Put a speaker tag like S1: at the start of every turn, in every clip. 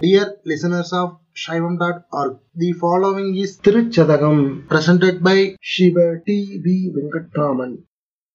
S1: Dear listeners of Shaivam.org, the following is Tiruchadagam, presented by Shiva T.V. Venkatraman.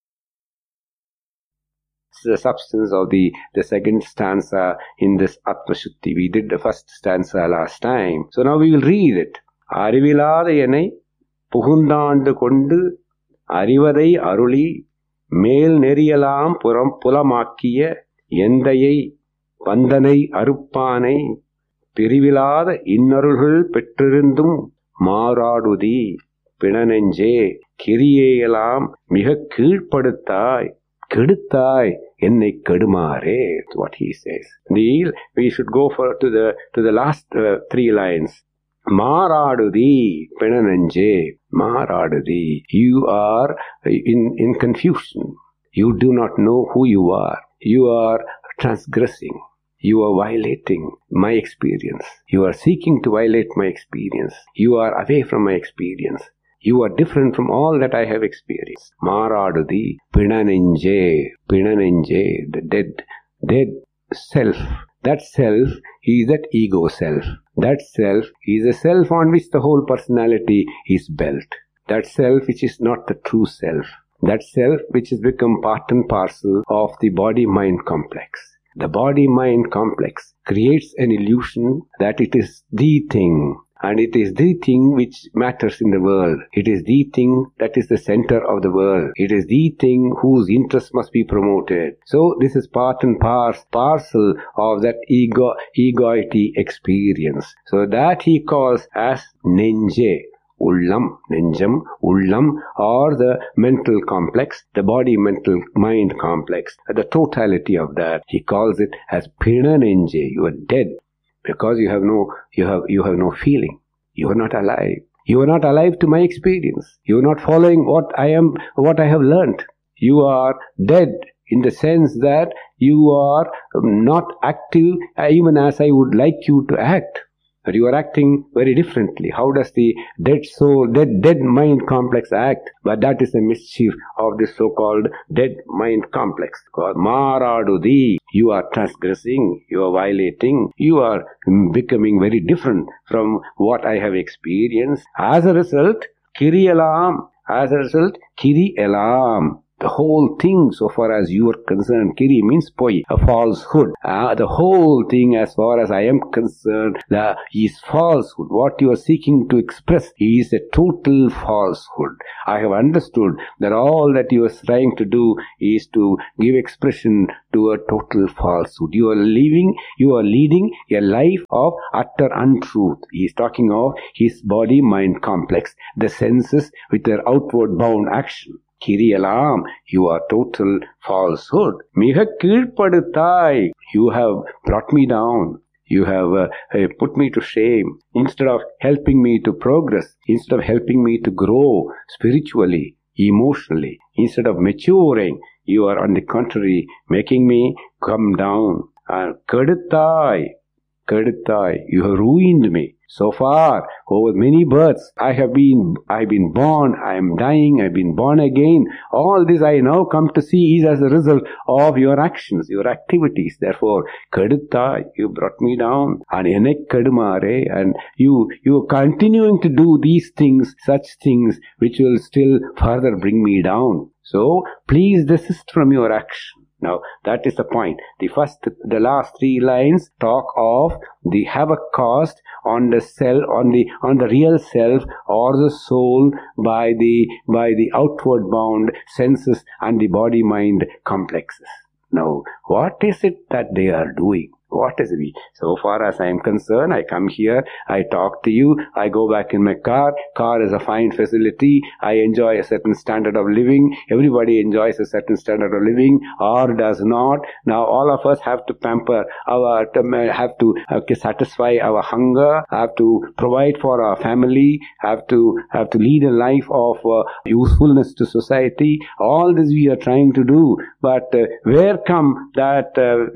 S2: The substance of the second stanza in this Atmashuddhi. We did the first stanza last time. So now we will read it. அறிவிலாத என்னை புகுந்தாண்டு கொண்டு அறிவதை அருளி மேல் நெறியலாம் புலமாக்கிய எந்தையை வந்தனை அறுப்பானை பிரிவிலாத இன்னருள்கள் பெற்றிருந்தும் மாறாடுதி பிணநெஞ்சே கிரியையெல்லாம் மிக கீழ்ப்படுத்தாய் கெடுத்தாய் என்னை கெடுமாறே. What he says. We should go to the last three lines. மாறாடுதி பிணநெஞ்சே மாறாடுதி. You are in confusion. You do not know who you are. You are transgressing. You are violating my experience. You are seeking to violate my experience. You are away from my experience. You are different from all that I have experienced. Maradudi, Pinanenje, the dead self. That self is that ego self. That self is a self on which the whole personality is built. That self which is not the true self. That self which has become part and parcel of the body-mind complex. The body-mind complex creates an illusion that it is the thing. And it is the thing which matters in the world. It is the thing that is the center of the world. It is the thing whose interest must be promoted. So this is part and parcel of that egoity experience. So that he calls as Nenje. Nenjam, Ullam, or the mental complex, the body-mental-mind complex, the totality of that. He calls it as Pinanenje. You are dead. Because you have no feeling. You are not alive. You are not alive to my experience. You are not following what I have learnt. You are dead in the sense that you are not active even as I would like you to act. But you are acting very differently. How does the dead soul, dead mind complex act? But that is the mischief of this so-called dead mind complex. Because Maradudi, you are transgressing, you are violating, you are becoming very different from what I have experienced. As a result, Kiri Elam. The whole thing, so far as you are concerned, Kiri means poi, a falsehood. The whole thing, as far as I am concerned, is falsehood. What you are seeking to express is a total falsehood. I have understood that all that you are trying to do is to give expression to a total falsehood. You are leading a life of utter untruth. He is talking of his body-mind complex, the senses with their outward bound action. Kiriyalam, you are total falsehood. Miga kirpadutai, you have brought me down. You have put me to shame. Instead of helping me to progress, instead of helping me to grow spiritually, emotionally, instead of maturing, you are on the contrary making me come down. Kadutai, you have ruined me. So far, over many births, I've been born, I am dying, I've been born again. All this I now come to see is as a result of your actions, your activities. Therefore, Kadutta, you brought me down. And Enek Kadumare, and you are continuing to do these things, such things, which will still further bring me down. So, please desist from your action. Now, that is the point. The last three lines talk of the havoc caused on the real self or the soul by the outward bound senses and the body-mind complexes. Now, what is it that they are doing? What is it? So far as I am concerned, I come here, I talk to you, I go back in my car. Car is a fine facility. I enjoy a certain standard of living. Everybody enjoys a certain standard of living or does not. Now all of us have to pamper have to satisfy our hunger, have to provide for our family, have to lead a life of usefulness to society. All this we are trying to do. But where come that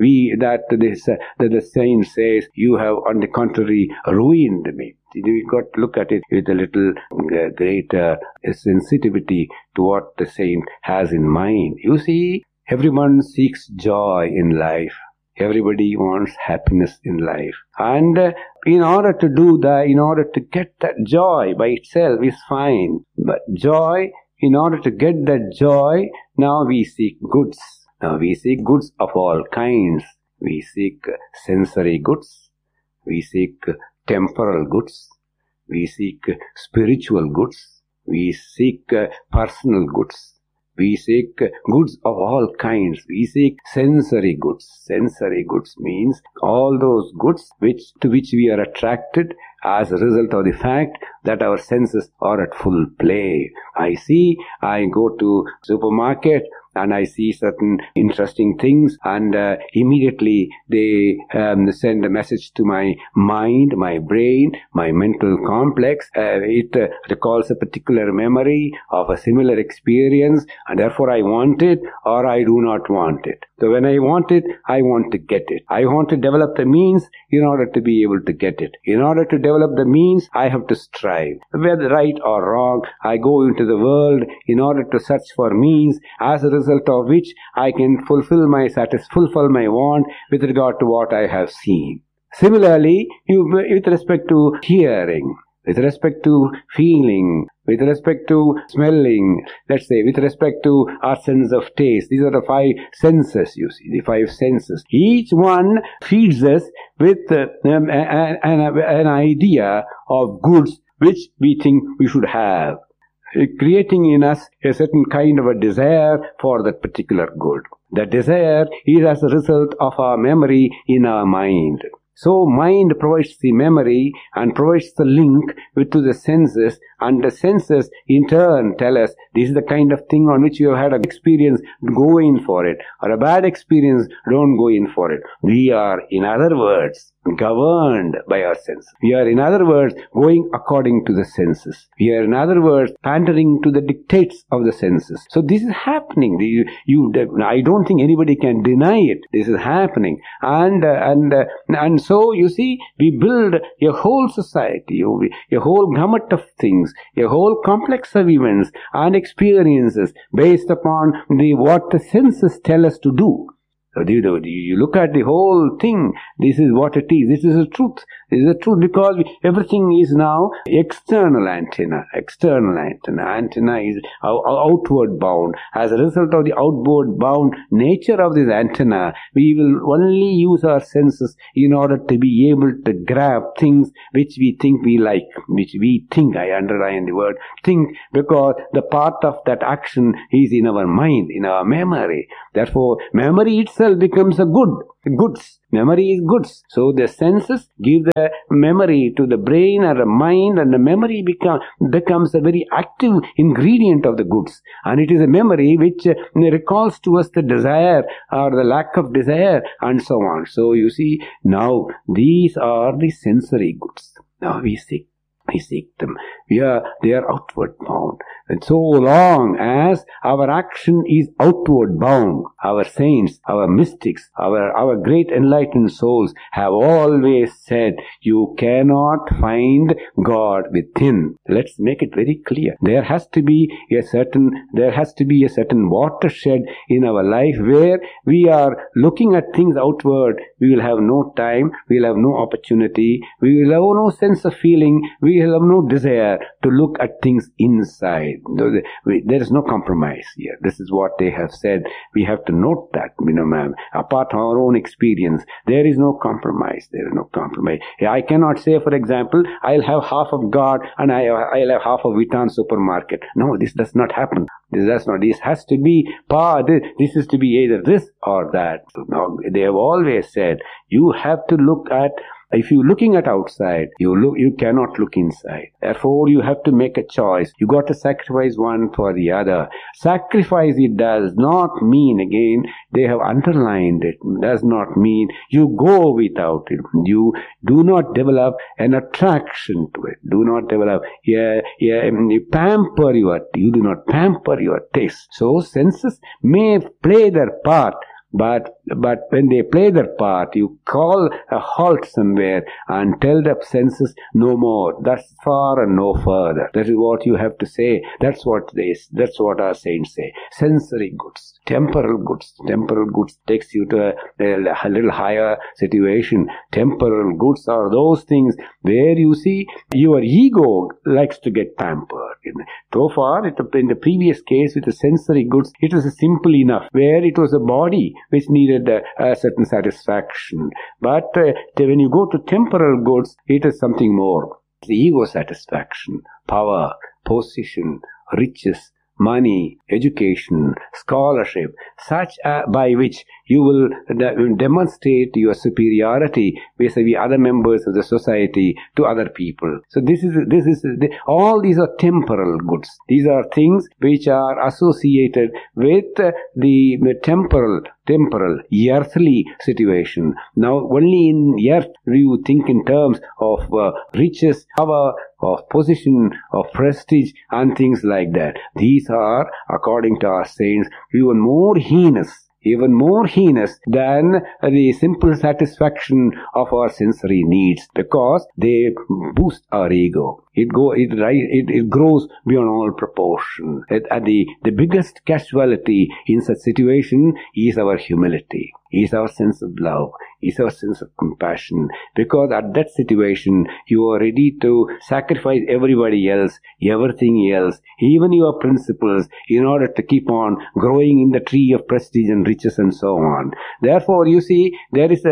S2: the saint says, you have on the contrary ruined me. We got to look at it with a little greater sensitivity to what the saint has in mind. You see, everyone seeks joy in life. Everybody wants happiness in life. And in order to do that, in order to get that joy by itself is fine. But joy, in order to get that joy, now we seek goods. Now we seek goods of all kinds. We seek sensory goods. We seek temporal goods. We seek spiritual goods. We seek personal goods. We seek goods of all kinds. We seek sensory goods. Sensory goods means all those goods to which we are attracted as a result of the fact that our senses are at full play. I go to supermarket and I see certain interesting things, and immediately they send a message to my mind, my brain, my mental complex. It recalls a particular memory of a similar experience, and therefore I want it or I do not want it. So when I want it, I want to get it. I want to develop the means in order to be able to get it. In order to develop the means, I have to strive. Whether right or wrong, I go into the world in order to search for means, as a result of which I can fulfill my want with regard to what I have seen. Similarly, with respect to hearing, with respect to feeling, with respect to smelling, let's say, with respect to our sense of taste. These are the 5 senses, you see, the 5 senses. Each one feeds us with an idea of goods which we think we should have, creating in us a certain kind of a desire for that particular good. The desire is as a result of our memory in our mind. So mind provides the memory and provides the link to the senses, and the senses in turn tell us this is the kind of thing on which you have had an experience, go in for it, or a bad experience, don't go in for it. We are, in other words, governed by our senses. We are, in other words, going according to the senses. We are, in other words, pandering to the dictates of the senses. So this is happening. I don't think anybody can deny it. This is happening. And so, you see, we build a whole society, a whole gamut of things, a whole complex of events and experiences based upon what the senses tell us to do. So you look at the whole thing, this is what it is. This is the truth. This is the truth because everything is now external antenna. External antenna. Antenna is outward bound. As a result of the outward bound nature of this antenna, we will only use our senses in order to be able to grab things which we think we like, which we think, I underline the word think, because the part of that action is in our mind, in our memory. Therefore, memory itself becomes a goods. Memory is goods. So the senses give the memory to the brain or the mind, and the memory becomes a very active ingredient of the goods. And it is a memory which recalls to us the desire or the lack of desire and so on. So you see, now these are the sensory goods. Now we seek them. They are outward bound. And so long as our action is outward bound, our saints, our mystics, our great enlightened souls have always said, you cannot find God within. Let's make it very clear. There has to be a certain watershed in our life where we are looking at things outward. We will have no time, we will have no opportunity, we will have no sense of feeling, we will have no desire to look at things inside. There is no compromise here. This is what they have said. We have to note that, ma'am. Apart from our own experience, there is no compromise. There is no compromise. I cannot say, for example, I'll have half of God and I'll have half of Vitan supermarket. No, this does not happen. This has to be this is to be either this or that. So now, they have always said, you have to look at, if you're looking at outside, you cannot look inside. Therefore, you have to make a choice. You got to sacrifice one for the other. Sacrifice, it does not mean, again, they have underlined it, does not mean you go without it. You do not develop an attraction to it. Do not develop, you do not pamper your taste. So, senses may play their part, but when they play their part, you call a halt somewhere and tell the senses no more. That's far and no further. That is what you have to say. That's what our saints say. Sensory goods. Temporal goods. Temporal goods takes you to a little higher situation. Temporal goods are those things where you see your ego likes to get pampered. So far, in the previous case with the sensory goods, it was simple enough, where it was a body which needed a certain satisfaction. But when you go to temporal goods, it is something more. The ego satisfaction, power, position, riches, money, education, scholarship, such by which you will demonstrate your superiority vis-a-vis other members of the society to other people. So all these are temporal goods. These are things which are associated with the temporal, earthly situation. Now, only in earth do you think in terms of riches, power, of position, of prestige, and things like that. These are, according to our saints, even more heinous than the simple satisfaction of our sensory needs, because they boost our ego. It grows beyond all proportion. The biggest casualty in such situation is our humility, is our sense of love, is our sense of compassion. Because at that situation, you are ready to sacrifice everybody else, everything else, even your principles, in order to keep on growing in the tree of prestige and riches and so on. Therefore, you see, there is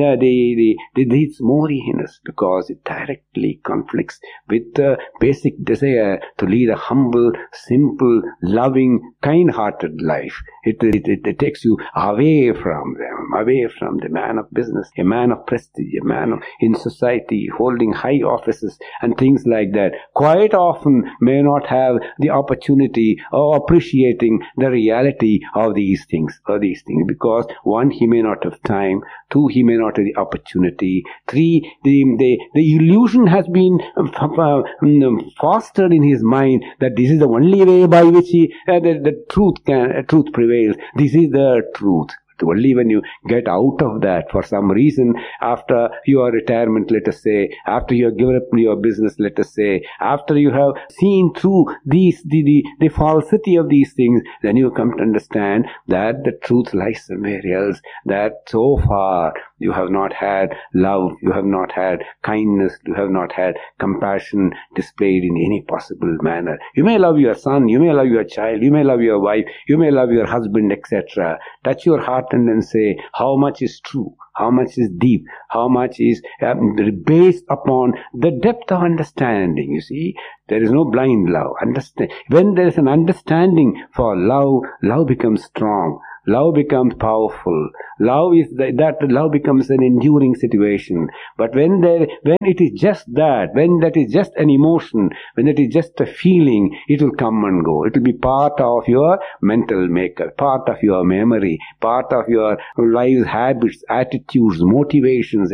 S2: it's more heinous, because it directly conflicts with the basic desire to lead a humble, simple, loving, kind-hearted life. It takes you away from the man of business, a man of prestige, a man in society holding high offices and things like that. Quite often may not have the opportunity of appreciating the reality of these things, because one, he may not have time; two, he may not have the opportunity; three, the illusion has been fostered in his mind that this is the only way by which the truth prevails. This is the truth. Only when you get out of that for some reason, after your retirement, let us say, after you have given up your business, let us say, after you have seen through the falsity of these things, then you come to understand that the truth lies somewhere else, that so far you have not had love, you have not had kindness, you have not had compassion displayed in any possible manner. You may love your son, you may love your child, you may love your wife, you may love your husband, etc. Touch your heart and then say, how much is true, how much is deep, how much is based upon the depth of understanding. You see, there is no blind love. When there is an understanding for love, love becomes strong. Love becomes powerful. Love becomes an enduring situation. But when it is just that, when that is just an emotion, when that is just a feeling, it will come and go. It will be part of your mental makeup, part of your memory, part of your life's habits, attitudes, motivations,